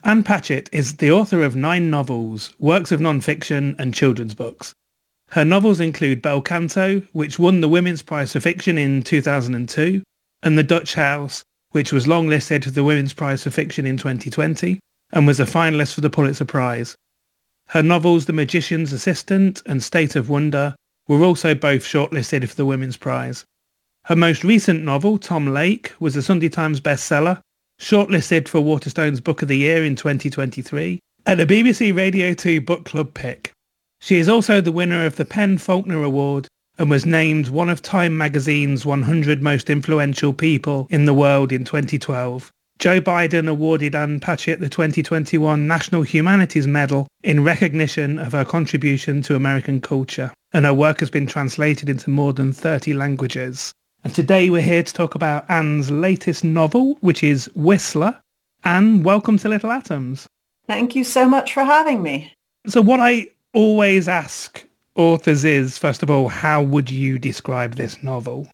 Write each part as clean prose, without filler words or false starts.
Anne Patchett is the author of 9 novels, works of non-fiction and children's books. Her novels include Bel Canto, which won the Women's Prize for Fiction in 2002, and The Dutch House, which was longlisted for the Women's Prize for Fiction in 2020 and was a finalist for the Pulitzer Prize. Her novels The Magician's Assistant and State of Wonder were also both shortlisted for the Women's Prize. Her most recent novel, Tom Lake, was a Sunday Times bestseller, shortlisted for Waterstone's Book of the Year in 2023, and a BBC Radio 2 Book Club pick. She is also the winner of the PEN Faulkner Award and was named one of Time magazine's 100 most influential people in the world in 2012. Joe Biden awarded Anne Patchett the 2021 National Humanities Medal in recognition of her contribution to American culture, and her work has been translated into more than 30 languages. And today we're here to talk about Anne's latest novel, which is Whistler. Anne, welcome to Little Atoms. Thank you so much for having me. So what I always ask authors is, first of all, how would you describe this novel?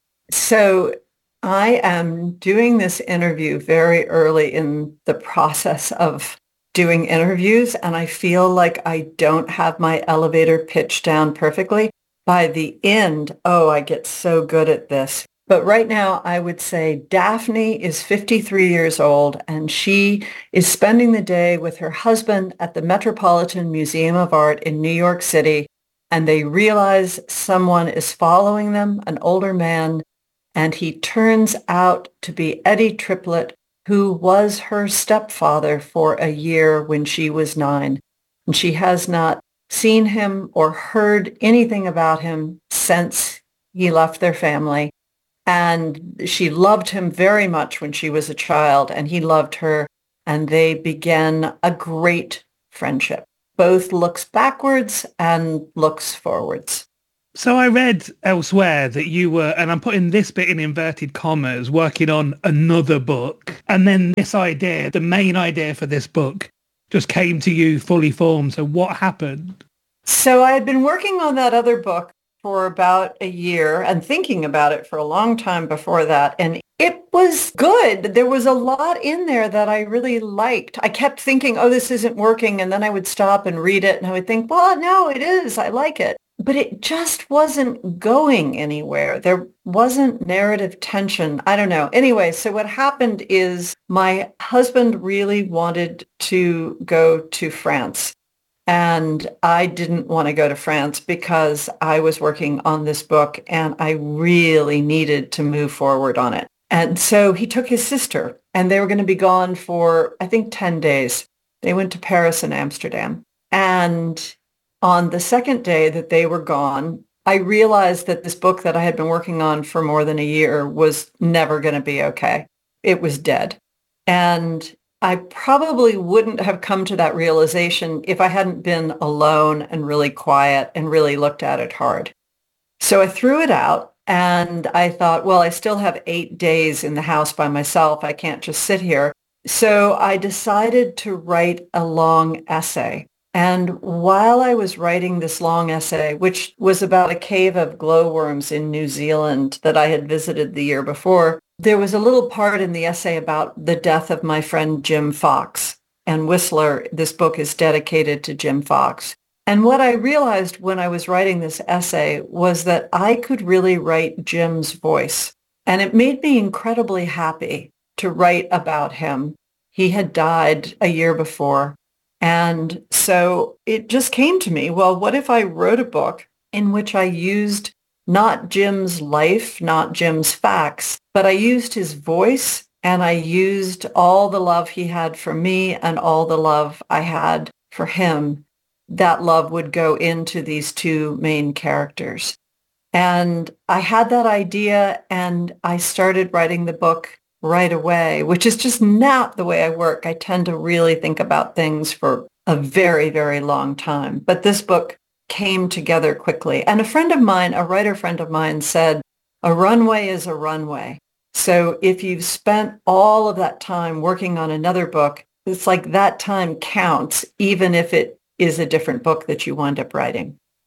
So I am doing this interview very early in the process of doing interviews, and I feel like I don't have my elevator pitch down perfectly. By the end, I get so good at this. But right now, I would say Daphne is 53 years old, and she is spending the day with her husband at the Metropolitan Museum of Art in New York City, and they realize someone is following them, an older man, and he turns out to be Eddie Triplett, who was her stepfather for a year when she was 9. And she has not seen him or heard anything about him since he left their family. And she loved him very much when she was a child, and he loved her, and they began a great friendship. Both looks backwards and looks forwards. So I read elsewhere that you were, and I'm putting this bit in inverted commas, working on another book. And then this idea, the main idea for this book, just came to you fully formed. So what happened? So I had been working on that other book for about a year and thinking about it for a long time before that. And it was good. There was a lot in there that I really liked. I kept thinking, this isn't working. And then I would stop and read it and I would think, well, no, it is. I like it. But it just wasn't going anywhere. There wasn't narrative tension. I don't know. Anyway, so what happened is my husband really wanted to go to France. And I didn't want to go to France because I was working on this book and I really needed to move forward on it. And so he took his sister and they were going to be gone for, I think, 10 days. They went to Paris and Amsterdam. And on the second day that they were gone, I realized that this book that I had been working on for more than a year was never going to be okay. It was dead. And I probably wouldn't have come to that realization if I hadn't been alone and really quiet and really looked at it hard. So I threw it out and I thought, well, I still have 8 days in the house by myself. I can't just sit here. So I decided to write a long essay. And while I was writing this long essay, which was about a cave of glowworms in New Zealand that I had visited the year before, there was a little part in the essay about the death of my friend Jim Fox. And Whistler, this book is dedicated to Jim Fox. And what I realized when I was writing this essay was that I could really write Jim's voice. And it made me incredibly happy to write about him. He had died a year before. And so it just came to me, well, what if I wrote a book in which I used not Jim's life, not Jim's facts, but I used his voice and I used all the love he had for me and all the love I had for him. That love would go into these 2 main characters. And I had that idea and I started writing the book right away, which is just not the way I work. I tend to really think about things for a very, very long time. But this book came together quickly. And a friend of mine, a writer friend of mine, said, a runway is a runway. So if you've spent all of that time working on another book, it's like that time counts, even if it is a different book that you wind up writing.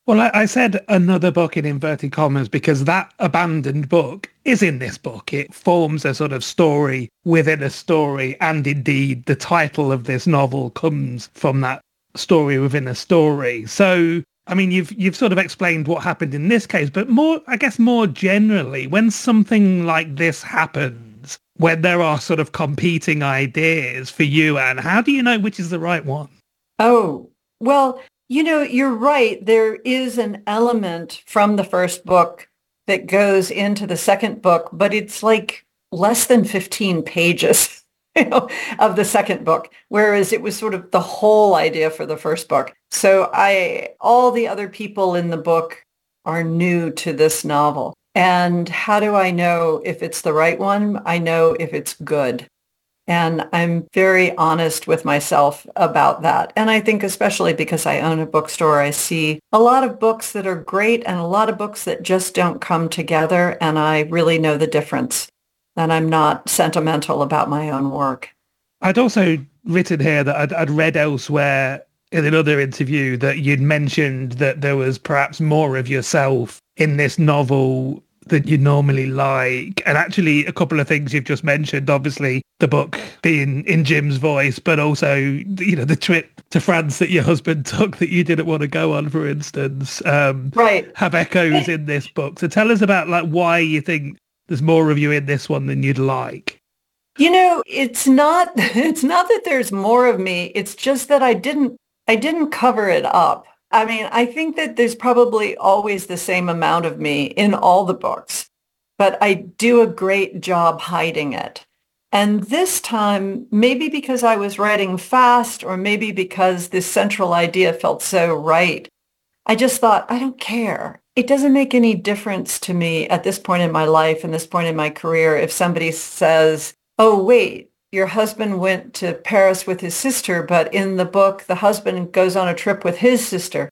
Well, I said another book in inverted commas because that abandoned book is in this book. It forms a sort of story within a story, and indeed the title of this novel comes from that story within a story. So, I mean, you've sort of explained what happened in this case, but more generally, when something like this happens, when there are sort of competing ideas for you, Anne, how do you know which is the right one? Oh, well, you're right. There is an element from the first book that goes into the second book, but it's like less than 15 pages, of the second book, whereas it was sort of the whole idea for the first book. So all the other people in the book are new to this novel. And how do I know if it's the right one? I know if it's good. And I'm very honest with myself about that. And I think especially because I own a bookstore, I see a lot of books that are great and a lot of books that just don't come together. And I really know the difference. And I'm not sentimental about my own work. I'd also written here that I'd read elsewhere in another interview that you'd mentioned that there was perhaps more of yourself in this novel that you normally like. And actually a couple of things you've just mentioned, obviously the book being in Jim's voice, but also, the trip to France that your husband took that you didn't want to go on, for instance, right, have echoes in this book. So tell us about why you think there's more of you in this one than you'd like. It's not that there's more of me. It's just that I didn't cover it up. I mean, I think that there's probably always the same amount of me in all the books, but I do a great job hiding it. And this time, maybe because I was writing fast, or maybe because this central idea felt so right, I just thought, I don't care. It doesn't make any difference to me at this point in my life and this point in my career if somebody says, oh, wait, your husband went to Paris with his sister, but in the book, the husband goes on a trip with his sister.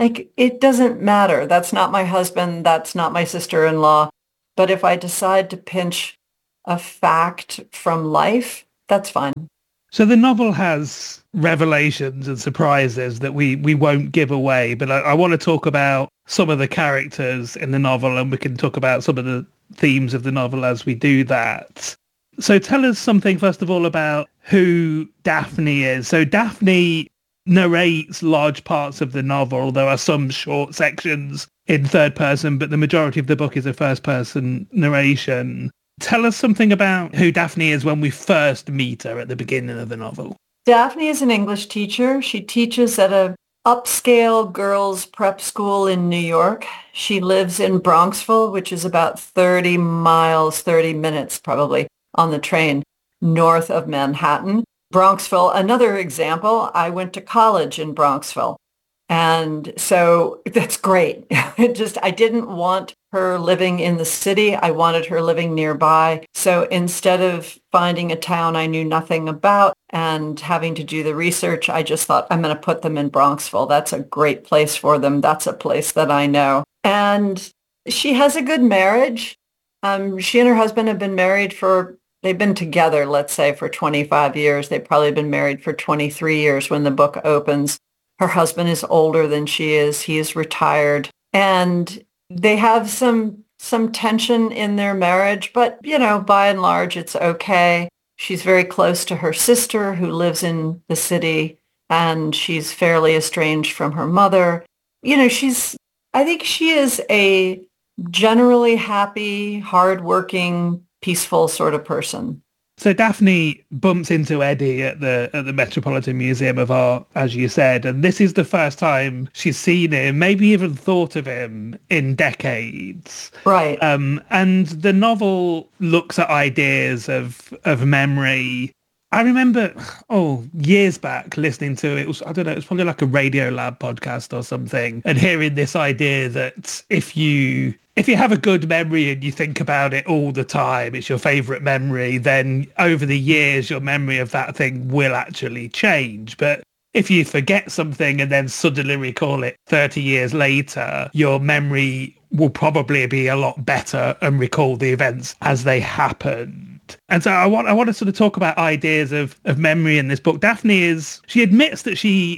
It doesn't matter. That's not my husband. That's not my sister-in-law. But if I decide to pinch a fact from life, that's fine. So the novel has revelations and surprises that we won't give away, but I want to talk about some of the characters in the novel, and we can talk about some of the themes of the novel as we do that. So tell us something, first of all, about who Daphne is. So Daphne narrates large parts of the novel. There are some short sections in third person, but the majority of the book is a first person narration. Tell us something about who Daphne is when we first meet her at the beginning of the novel. Daphne is an English teacher. She teaches at a upscale girls' prep school in New York. She lives in Bronxville, which is about 30 miles, 30 minutes probably on the train north of Manhattan. Bronxville, another example, I went to college in Bronxville. And so that's great. I didn't want her living in the city. I wanted her living nearby. So instead of finding a town I knew nothing about and having to do the research, I just thought, I'm going to put them in Bronxville. That's a great place for them. That's a place that I know. And she has a good marriage. She and her husband have been married they've been together, let's say, for 25 years. They've probably been married for 23 years when the book opens. Her husband is older than she is. He is retired. And they have some tension in their marriage, but, by and large, it's okay. She's very close to her sister who lives in the city, and she's fairly estranged from her mother. I think she is a generally happy, hardworking, peaceful sort of person. So Daphne bumps into Eddie at the Metropolitan Museum of Art, as you said, and this is the first time she's seen him, maybe even thought of him in decades. Right. And the novel looks at ideas of memory. I remember, years back listening to it was probably like a Radiolab podcast or something, and hearing this idea that if you have a good memory and you think about it all the time, it's your favorite memory, then over the years, your memory of that thing will actually change. But if you forget something and then suddenly recall it 30 years later, your memory will probably be a lot better and recall the events as they happened. And so I want to sort of talk about ideas of memory in this book. Daphne she admits that she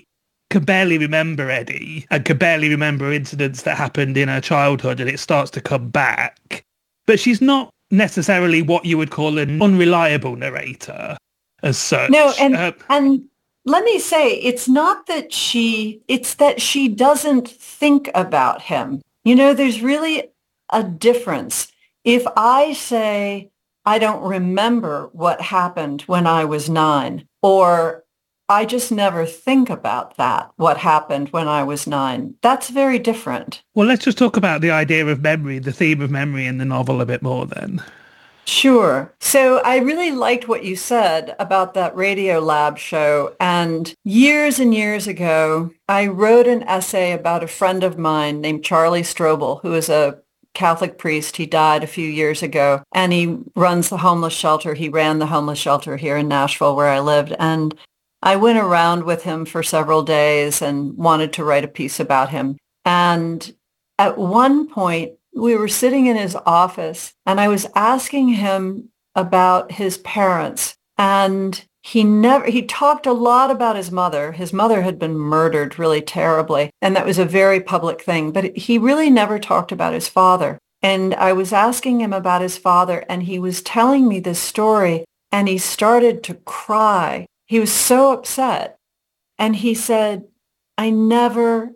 can barely remember Eddie and can barely remember incidents that happened in her childhood, and it starts to come back. But she's not necessarily what you would call an unreliable narrator as such. No, and let me say, it's not that it's that she doesn't think about him. There's really a difference. If I say, I don't remember what happened when I was 9, or I just never think about that, what happened when I was 9, that's very different. Well, let's just talk about the idea of memory, the theme of memory in the novel a bit more then. Sure. So I really liked what you said about that Radiolab show. And years ago, I wrote an essay about a friend of mine named Charlie Strobel, who is a Catholic priest. He died a few years ago, and he runs the homeless shelter. He ran the homeless shelter here in Nashville where I lived. And I went around with him for several days and wanted to write a piece about him. And at one point, we were sitting in his office, and I was asking him about his parents. And he talked a lot about his mother. His mother had been murdered really terribly, and that was a very public thing. But he really never talked about his father. And I was asking him about his father, and he was telling me this story, and he started to cry. He was so upset. And he said, I never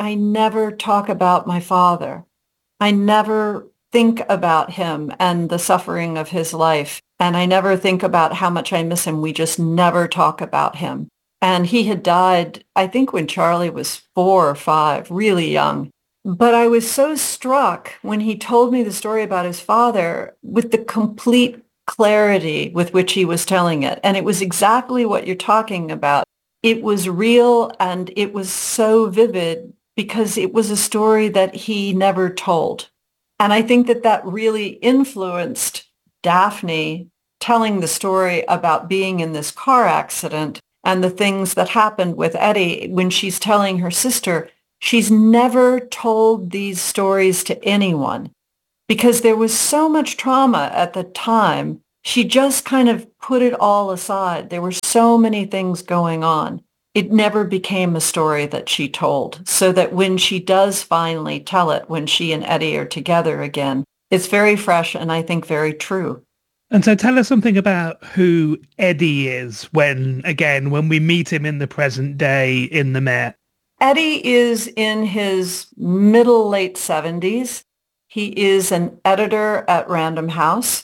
talk about my father. I never think about him and the suffering of his life. And I never think about how much I miss him. We just never talk about him. And he had died, I think, when Charlie was 4 or 5, really young. But I was so struck when he told me the story about his father with the complete clarity with which he was telling it. And it was exactly what you're talking about. It was real, and it was so vivid because it was a story that he never told. And I think that really influenced Daphne telling the story about being in this car accident and the things that happened with Eddie. When she's telling her sister, she's never told these stories to anyone because there was so much trauma at the time. She just kind of put it all aside. There were so many things going on. It never became a story that she told, so that when she does finally tell it, when she and Eddie are together again, it's very fresh and I think very true. And so tell us something about who Eddie is when we meet him in the present day in the Met. Eddie is in his late 70s. He is an editor at Random House.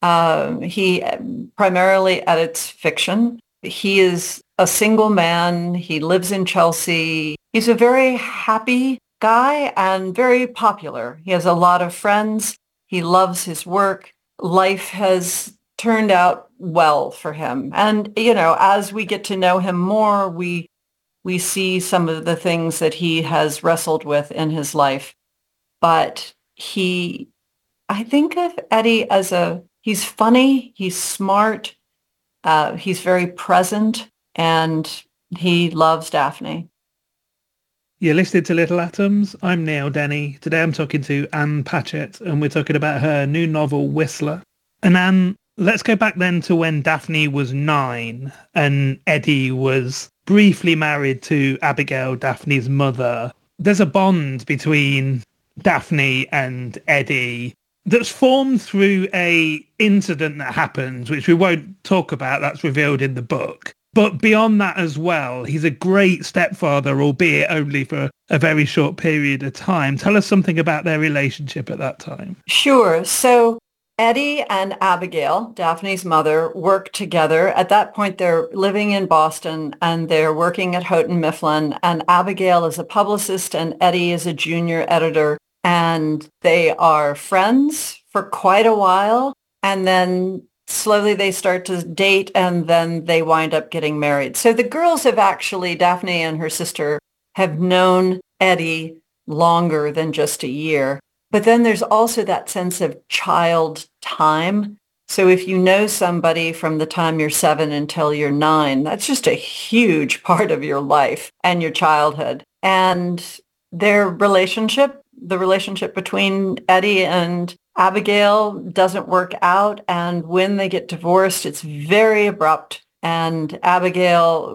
He primarily edits fiction. He is a single man. He lives in Chelsea. He's a very happy guy and very popular. He has a lot of friends. He loves his work. Life has turned out well for him. And, as we get to know him more, we see some of the things that he has wrestled with in his life. But I think of Eddie as he's funny, he's smart, he's very present, and he loves Daphne. You're listening to Little Atoms. I'm Neil Denny. Today I'm talking to Ann Patchett, and we're talking about her new novel, Whistler. And Ann, let's go back then to when Daphne was 9 and Eddie was briefly married to Abigail, Daphne's mother. There's a bond between Daphne and Eddie that's formed through a incident that happens, which we won't talk about. That's revealed in the book. But beyond that as well, he's a great stepfather, albeit only for a very short period of time. Tell us something about their relationship at that time. Sure. So Eddie and Abigail, Daphne's mother, work together. At that point, they're living in Boston and they're working at Houghton Mifflin. And Abigail is a publicist and Eddie is a junior editor. And they are friends for quite a while. And then slowly they start to date and then they wind up getting married. So the girls Daphne and her sister have known Eddie longer than just a year. But then there's also that sense of child time. So if you know somebody from the time you're 7 until you're 9, that's just a huge part of your life and your childhood. And their relationship, the relationship between Eddie and Abigail doesn't work out. And when they get divorced, it's very abrupt. And Abigail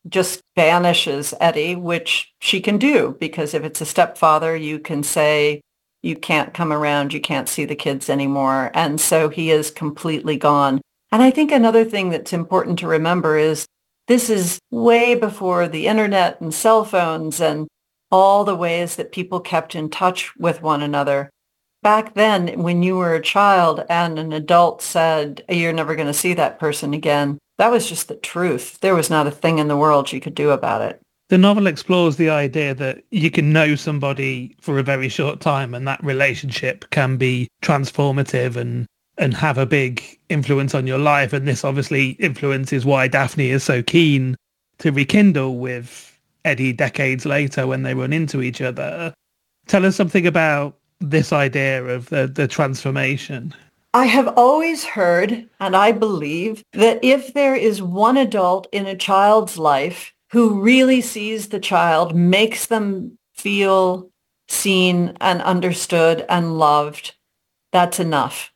just banishes Eddie, which she can do, because if it's a stepfather, you can say, you can't come around, you can't see the kids anymore. And so he is completely gone. And I think another thing that's important to remember is this is way before the internet and cell phones and all the ways that people kept in touch with one another. Back then, when you were a child and an adult said, you're never going to see that person again, that was just the truth. There was not a thing in the world you could do about it. The novel explores the idea that you can know somebody for a very short time and that relationship can be transformative and have a big influence on your life. And this obviously influences why Daphne is so keen to rekindle with Eddie decades later when they run into each other. Tell us something about this idea of the transformation. I have always heard, and I believe, that if there is one adult in a child's life who really sees the child, makes them feel seen and understood and loved, that's enough.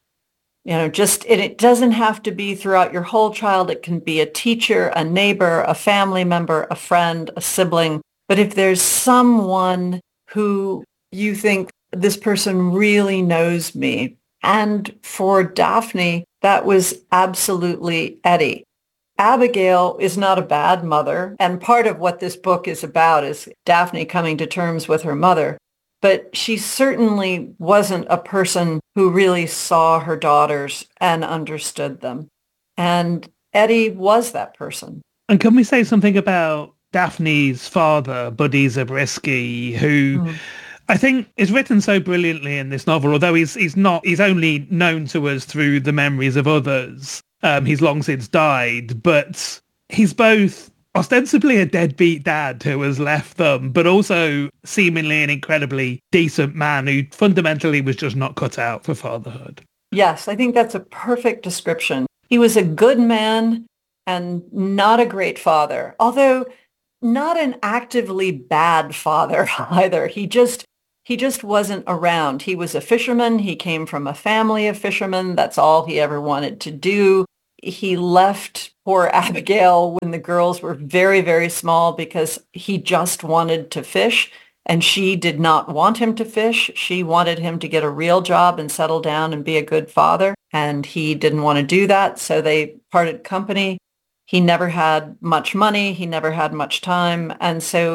And it doesn't have to be throughout your whole child. It can be a teacher, a neighbor, a family member, a friend, a sibling. But if there's someone who you think, this person really knows me. And for Daphne, that was absolutely Eddie. Abigail is not a bad mother, and part of what this book is about is Daphne coming to terms with her mother. But she certainly wasn't a person who really saw her daughters and understood them. And Eddie was that person. And can we say something about Daphne's father, Buddy Zabriskie, who I think is written so brilliantly in this novel, although he's only known to us through the memories of others. He's long since died, but he's both ostensibly a deadbeat dad who has left them, but also seemingly an incredibly decent man who fundamentally was just not cut out for fatherhood. Yes, I think that's a perfect description. He was a good man and not a great father, although not an actively bad father either. He just wasn't around. He was a fisherman. He came from a family of fishermen. That's all he ever wanted to do. He left poor Abigail when the girls were very, very small because he just wanted to fish, and she did not want him to fish. She wanted him to get a real job and settle down and be a good father, and he didn't want to do that, so they parted company. He never had much money. He never had much time, and so